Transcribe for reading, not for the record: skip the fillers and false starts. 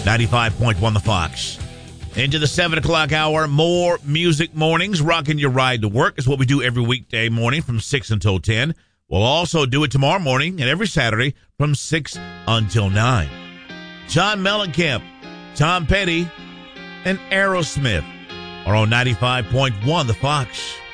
95.1 The Fox. Into the 7 o'clock hour, more Music Mornings. Rocking your ride to work is what we do every weekday morning from 6 until 10. We'll also do it tomorrow morning and every Saturday from 6 until 9. John Mellencamp, Tom Petty, and Aerosmith are on 95.1 The Fox.